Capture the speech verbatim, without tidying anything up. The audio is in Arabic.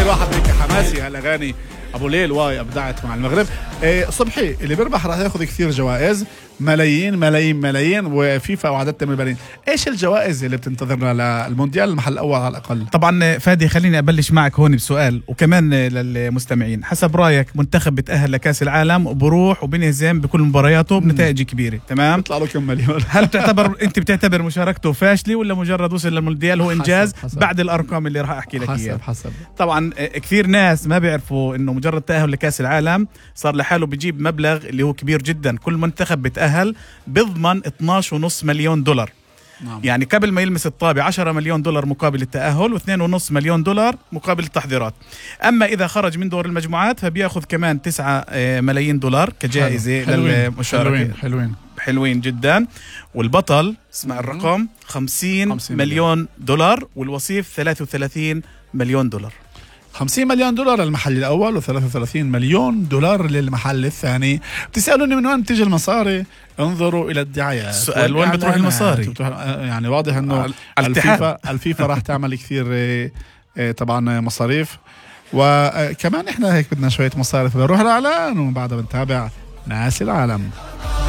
واحد هيك حماسي هالاغاني ابو ليل واي ابدعت مع المغرب. إيه صبحي اللي بيربح راح ياخذ كثير جوائز، ملايين ملايين ملايين، وفيفا وعدت من البنين. ايش الجوائز اللي بتنتظرنا للمونديال المحل الاول على الاقل؟ طبعا فادي خليني ابلش معك هون بسؤال وكمان للمستمعين، حسب رايك منتخب بتاهل لكاس العالم وبروح وبنهزم بكل مبارياته بنتائج كبيره تمام، بيطلع له كم مليون هل تعتبر انت بتعتبر مشاركته فاشله ولا مجرد وصل للمونديال هو انجاز حسب حسب. بعد الارقام اللي راح احكي لك اياها؟ حسب حسب طبعا كثير ناس ما بيعرفوا انه مجرد تاهل لكاس العالم صار لحاله بيجيب مبلغ اللي هو كبير جدا. كل منتخب بتاهل بضمن اثناشر ونص مليون دولار. نعم. يعني قبل ما يلمس الطابة عشرة مليون دولار مقابل التأهل واثنين ونص مليون دولار مقابل التحضيرات. أما إذا خرج من دور المجموعات فبيأخذ كمان تسعة ملايين دولار كجائزة للمشاركة. حلوين حلوين حلوين جدا. والبطل اسمع الرقم خمسين مليون دولار والوصيف ثلاثة وثلاثين مليون دولار. خمسين مليون دولار للمحل الأول وثلاثة وثلاثين مليون دولار للمحل الثاني. بتسألوني من وين تيجي المصاري؟ انظروا إلى الدعايات. السؤال وين بتروح المصاري؟ يعني واضح أنه الفيفا, الفيفا راح تعمل كثير طبعا مصاريف، وكمان إحنا هيك بدنا شوية مصاريف. بنروح الإعلان وبعدها بنتابع ناس العالم.